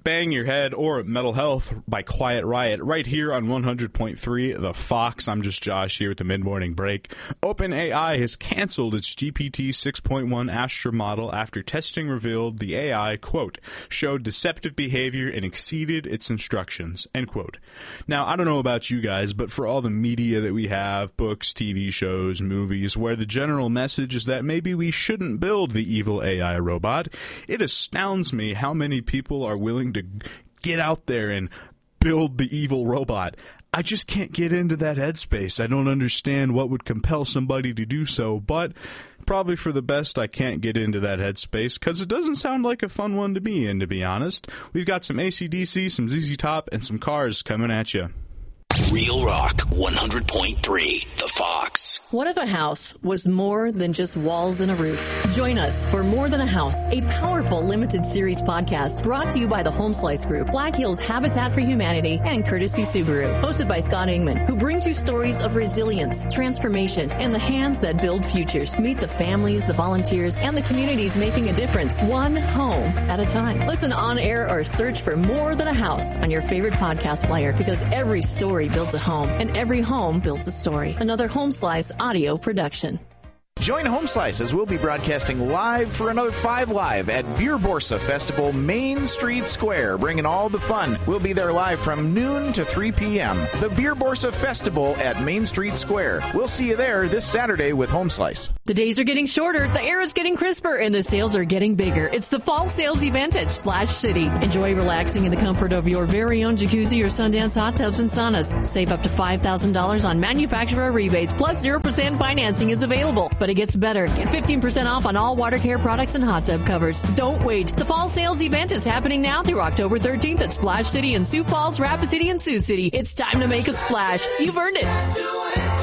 Bang Your Head or Metal Health by Quiet Riot right here on 100.3 The Fox. I'm just Josh here with the mid-morning break. OpenAI has canceled its GPT 6.1 Astra model after testing revealed the AI, quote, showed deceptive behavior and exceeded its instructions, end quote. Now, I don't know about you guys, but for all the media that we have, books, TV shows, movies, where the general message is that maybe we shouldn't build the evil AI robot, it astounds me how many people are willing to get out there and build the evil robot. I just can't get into that headspace. I don't understand what would compel somebody to do so, but probably for the best I can't get into that headspace because it doesn't sound like a fun one to be in, to be honest. We've got some AC/DC, some ZZ Top, and some Cars coming at you. Real Rock 100.3 The Fox. What if a house was more than just walls and a roof? Join us for More Than a House, a powerful limited series podcast brought to you by the Home Slice Group, Black Hills Habitat for Humanity, and Courtesy Subaru. Hosted by Scott Ingman, who brings you stories of resilience, transformation, and the hands that build futures. Meet the families, the volunteers, and the communities making a difference, one home at a time. Listen on air or search for More Than a House on your favorite podcast player, because every story builds a home, and every home builds a story. Another Home Slice audio production. Join Home Slice as we'll be broadcasting live for another 5 Live at Beer Borsa Festival, Main Street Square, bringing all the fun. We'll be there live from noon to 3 p.m. The Beer Borsa Festival at Main Street Square. We'll see you there this Saturday with Home Slice. The days are getting shorter, the air is getting crisper, and the sales are getting bigger. It's the fall sales event at Splash City. Enjoy relaxing in the comfort of your very own jacuzzi or Sundance hot tubs and saunas. Save up to $5,000 on manufacturer rebates, plus 0% financing is available. But it gets better. Get 15% off on all water care products and hot tub covers. Don't wait. The fall sales event is happening now through October 13th at Splash City in Sioux Falls, Rapid City, and Sioux City. It's time to make a splash. You've earned it.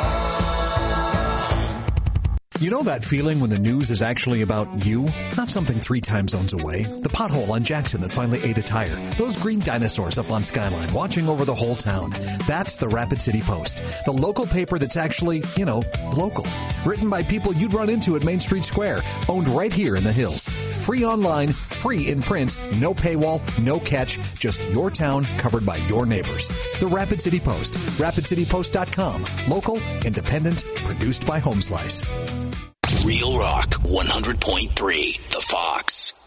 You know that feeling when the news is actually about you? Not something 3 time zones away. The pothole on Jackson that finally ate a tire. Those green dinosaurs up on Skyline watching over the whole town. That's the Rapid City Post. The local paper that's actually, local. Written by people you'd run into at Main Street Square. Owned right here in the hills. Free online, free in print, no paywall, no catch. Just your town covered by your neighbors. The Rapid City Post. RapidCityPost.com. Local, independent, produced by Home Slice. Real Rock 100.3 The Fox.